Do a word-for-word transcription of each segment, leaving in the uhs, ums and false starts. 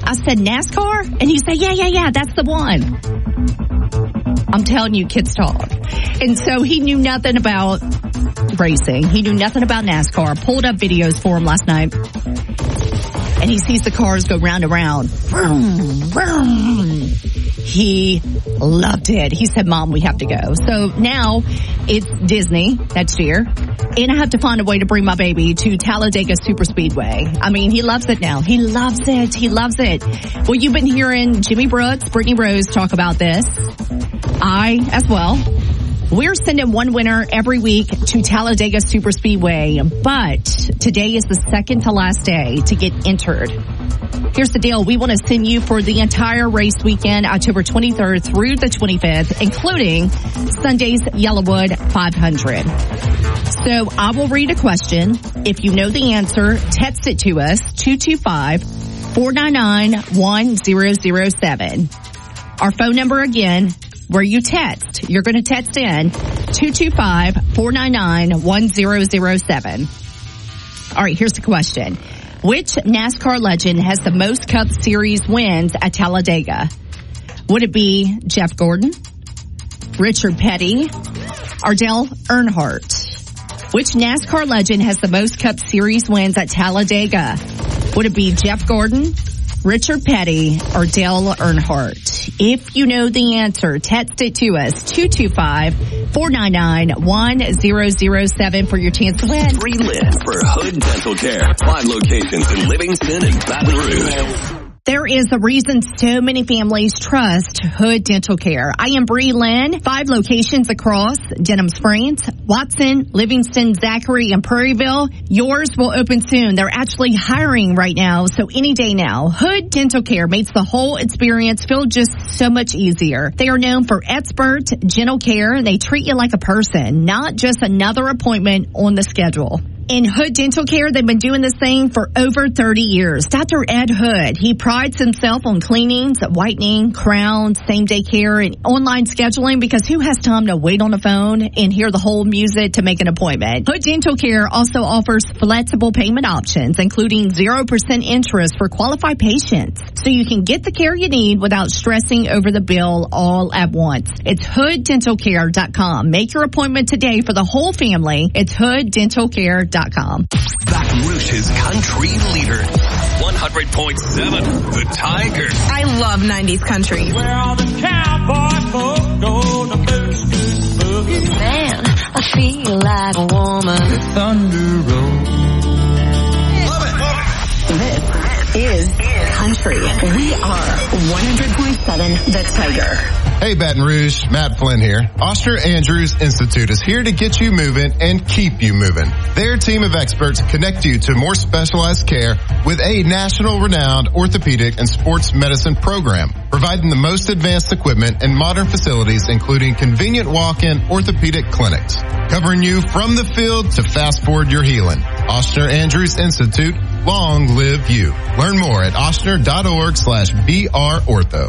I said, NASCAR? And you say, yeah, yeah, yeah, that's the one. I'm telling you, kids talk. And so he knew nothing about racing. He knew nothing about NASCAR. Pulled up videos for him last night. And he sees the cars go round and round. Vroom, vroom. He loved it. He said, Mom, we have to go. So now it's Disney next year. And I have to find a way to bring my baby to Talladega Superspeedway. I mean, he loves it now. He loves it. He loves it. Well, you've been hearing Jimmy Brooks, Brittany Rose talk about this. I as well. We're sending one winner every week to Talladega Superspeedway, but today is the second to last day to get entered. Here's the deal. We want to send you for the entire race weekend, October twenty-third through the twenty-fifth, including Sunday's Yellowwood five hundred. So I will read a question. If you know the answer, text it to us, two two five, four nine nine, one zero zero seven. Our phone number again, where you text. You're going to text in two two five, four nine nine, one zero zero seven. All right, here's the question. Which NASCAR legend has the most Cup Series wins at Talladega? Would it be Jeff Gordon, Richard Petty, or Dale Earnhardt? Which NASCAR legend has the most Cup Series wins at Talladega? Would it be Jeff Gordon, Richard Petty, or Dale Earnhardt? If you know the answer, text it to us, two two five, four nine nine, one zero zero seven for your chance to win. Pre-lit for Hood Dental Care. Five locations in Livingston and Baton Rouge. There is a reason so many families trust Hood Dental Care. I am Bree Lynn, five locations across Denham Springs, Watson, Livingston, Zachary, and Prairieville. Yours will open soon. They're actually hiring right now, so any day now. Hood Dental Care makes the whole experience feel just so much easier. They are known for expert dental care, and they treat you like a person, not just another appointment on the schedule. In Hood Dental Care, they've been doing this thing for over thirty years. Doctor Ed Hood, he prides himself on cleanings, whitening, crowns, same-day care, and online scheduling because who has time to wait on the phone and hear the whole music to make an appointment? Hood Dental Care also offers flexible payment options, including zero percent interest for qualified patients, so you can get the care you need without stressing over the bill all at once. It's hood dental care dot com. Make your appointment today for the whole family. It's hood dental care dot com. Baton Rouge's country leader, one hundred point seven, The Tiger. I love nineties country. Where all the cowboy folk go to boost boogie. Man, I feel like a woman. The thunder rolls. This is country. We are one hundred point seven The Tiger. Hey, Baton Rouge, Matt Flynn here. Oster Andrews Institute is here to get you moving and keep you moving. Their team of experts connect you to more specialized care with a national renowned orthopedic and sports medicine program, providing the most advanced equipment and modern facilities, including convenient walk-in orthopedic clinics, covering you from the field to fast forward your healing. Oster Andrews Institute, long live you. Learn more at ostner.org slash BR Ortho.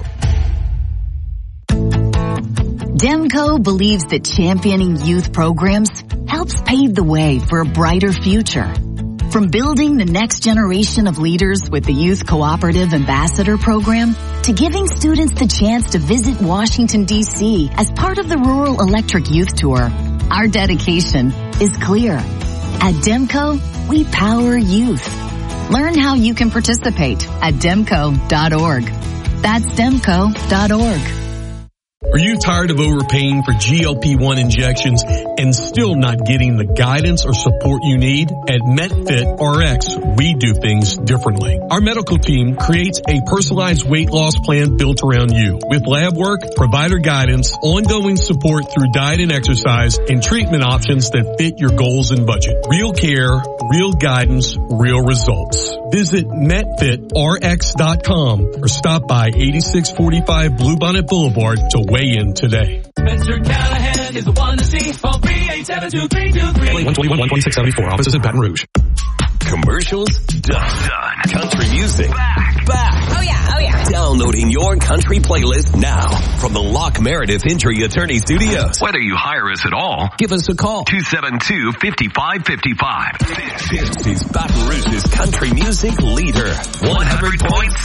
Demco believes that championing youth programs helps pave the way for a brighter future. From building the next generation of leaders with the Youth Cooperative Ambassador Program to giving students the chance to visit Washington, D C as part of the Rural Electric Youth Tour, our dedication is clear. At Demco, we power youth. Learn how you can participate at demco dot org. That's demco dot org. Are you tired of overpaying for G L P one injections and still not getting the guidance or support you need? At MetFit R X, we do things differently. Our medical team creates a personalized weight loss plan built around you with lab work, provider guidance, ongoing support through diet and exercise, and treatment options that fit your goals and budget. Real care, real guidance, real results. Visit met fit R X dot com or stop by eighty-six forty-five Bluebonnet Boulevard to weigh in today. Mister Callahan is the one to see. Phone three eight seven two three two three. one twenty-one, one twenty-six seventy-four. Offices in Baton Rouge. Commercials done. Done. Country music back. Back. Oh yeah, oh yeah. Downloading your country playlist now from the Locke Meredith Injury Attorney Studios. Whether you hire us at all, give us a call. two seven two, five five five five. This is Baton Rouge's country music leader. one hundred point